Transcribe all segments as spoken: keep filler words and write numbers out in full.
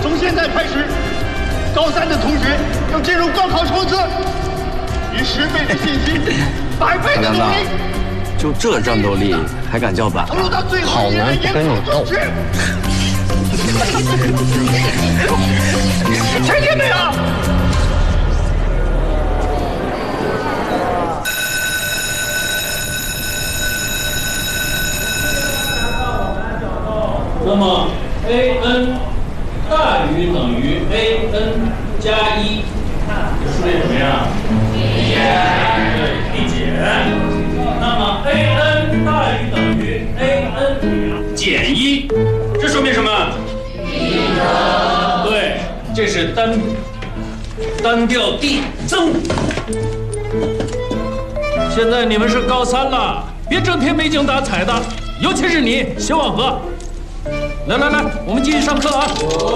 从现在开始，高三的同学要进入高考冲刺，以十倍的信心，百倍的努力。 就这战斗力，还敢叫板？ 好男不跟你斗。 听见没有？ 那么 a n 大于等于 a n 加一，这数列什么呀？递减。对，递减。那么 a n 大于等于 a n 减一，这说明什么？递增。对，这是单单调递增。现在你们是高三了，别整天没精打采的，尤其是你，薛望和。来来来，我们继续上课啊！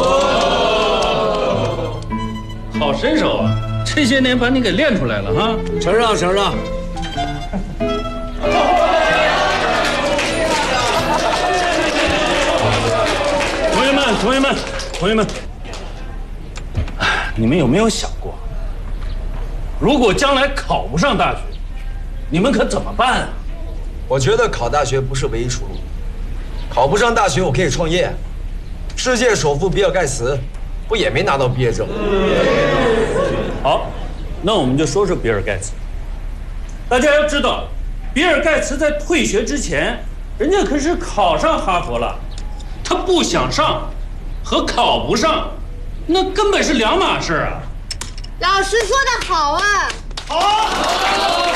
好身手啊！这些年把你给练出来了哈！ 承让承让。 同学们，同学们，同学们，你们有没有想过，如果将来考不上大学，你们可怎么办啊？ 我觉得考大学不是唯一出路。考不上大学，我可以创业。世界首富比尔盖茨，不也没拿到毕业证？ 好，那我们就说说比尔盖茨。大家要知道，比尔盖茨在退学之前，人家可是考上哈佛了。他不想上，和考不上，那根本是两码事啊。 老师说的好啊！ 好。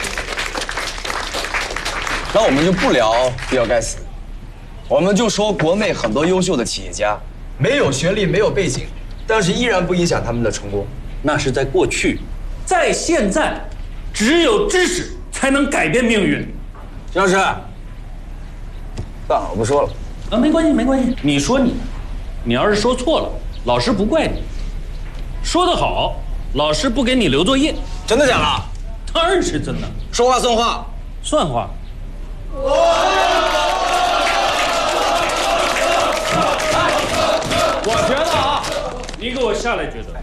那我们就不聊比尔盖茨。我们就说国内很多优秀的企业家，没有学历，没有背景，但是依然不影响他们的成功。 那是在过去，在现在，只有知识才能改变命运。 老师，算了，我不说了。 啊，没关系，没关系。你说你，你要是说错了，老师不怪你；说得好，老师不给你留作业。 真的假的？ 当然是真的。 说话算话， 算话。我觉得啊，你给我下来觉得。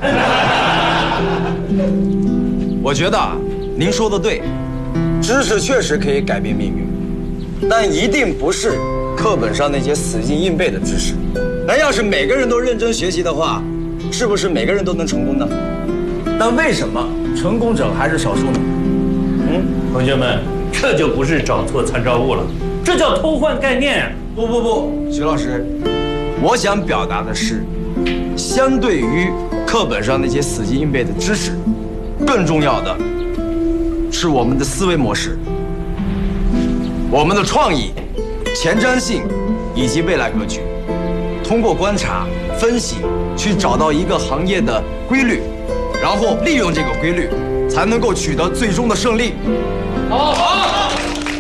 我觉得啊，您说的对，知识确实可以改变命运，但一定不是课本上那些死记硬背的知识。那要是每个人都认真学习的话，是不是每个人都能成功呢？但为什么成功者还是少数呢？ 嗯，同学们，这就不是找错参照物了，这叫偷换概念啊！ 不不不，徐老师。我想表达的是，相对于课本上那些死记硬背的知识，更重要的是我们的思维模式、我们的创意、前瞻性以及未来格局。通过观察、分析，去找到一个行业的规律，然后利用这个规律，才能够取得最终的胜利。 好，好。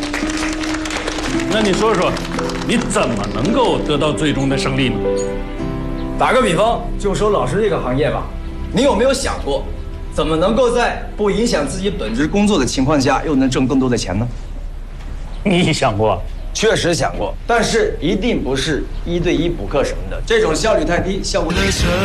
那你说说，你怎么能够得到最终的胜利呢？ 打个比方，就说老师这个行业吧，你有没有想过，怎么能够在不影响自己本职工作的情况下，又能挣更多的钱呢？ 你想过？ 确实想过，但是一定不是一对一补课什么的，这种效率太低，效果。